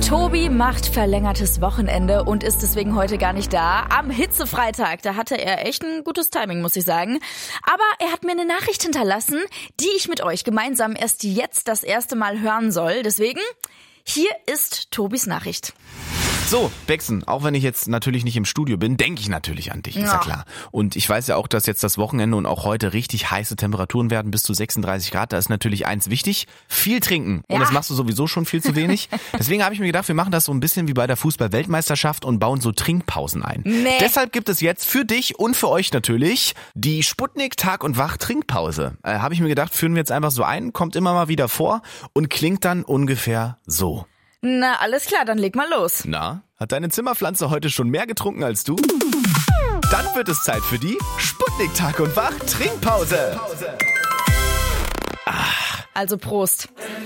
Tobi macht verlängertes Wochenende und ist deswegen heute gar nicht da. Am Hitzefreitag, da hatte er echt ein gutes Timing, muss ich sagen. Aber er hat mir eine Nachricht hinterlassen, die ich mit euch gemeinsam erst jetzt das erste Mal hören soll. Deswegen, hier ist Tobis Nachricht. So, Bexen, auch wenn ich jetzt natürlich nicht im Studio bin, denke ich natürlich an dich, ist ja klar. Und ich weiß ja auch, dass jetzt das Wochenende und auch heute richtig heiße Temperaturen werden, bis zu 36 Grad. Da ist natürlich eins wichtig, viel trinken. Und das machst du sowieso schon viel zu wenig. Deswegen habe ich mir gedacht, wir machen das so ein bisschen wie bei der Fußball-Weltmeisterschaft und bauen so Trinkpausen ein. Deshalb gibt es jetzt für dich und für euch natürlich die Sputnik Tag und Wach Trinkpause. Habe ich mir gedacht, führen wir jetzt einfach so ein, kommt immer mal wieder vor und klingt dann ungefähr so. Na, alles klar, dann leg mal los. Na, hat deine Zimmerpflanze heute schon mehr getrunken als du? Dann wird es Zeit für die Sputnik Tag und Wach Trinkpause. Also Prost.